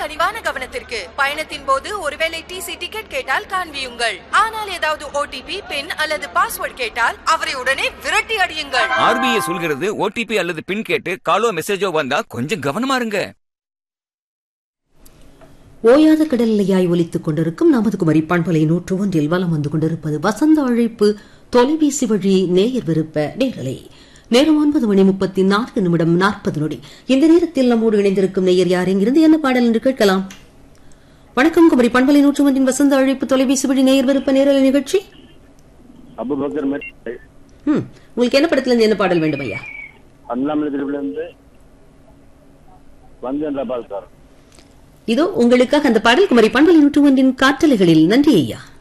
கனிவான கவனத்திற்கு. பயணத்தின் போது ஒருவேளை டிசி டிக்கெட் கேட்டால் காண்பியுங்கள். ஆனால் ஏதாவது ஓடிபி, பின் அல்லது பாஸ்வேர்ட் கேட்டால் அவரை உடனே விரட்டி அடியுங்கள். ஆர்பிஐ சொல்கிறது ஓடிபி அல்லது பின் கேட்டு காலோ மெசேஜோ வந்தா கொஞ்சம் கவனமா இருங்க. ஓயாத கடலையாய் ஒலித்துக் கொண்டிருக்கும் நமது குமரி பண்பலை 101 வலம் வந்து கொண்டிருப்பது வசந்த அழைப்பு தொலைபேசி வழி நேயர் விருப்ப நேரலை. நேரம் 9:34 இந்த நேரத்தில் நம்மோடு இணைந்திருக்கும் நேயர் யார், எங்கிருந்து என்ன பாடல் என்று கேட்கலாம். வணக்கம், குமரி பண்பலை 101 வசந்த அழைப்பு தொலைபேசி வழி நேயர் விருப்ப நேரலை நிகழ்ச்சி. உங்களுக்கு என்ன படத்துல இருந்து என்ன பாடல் வேண்டும் ஐயா? இதோ உங்களுக்காக அந்த பாடல் குமரி பண்பலை 101 காற்றலைகளில். நன்றி ஐயா.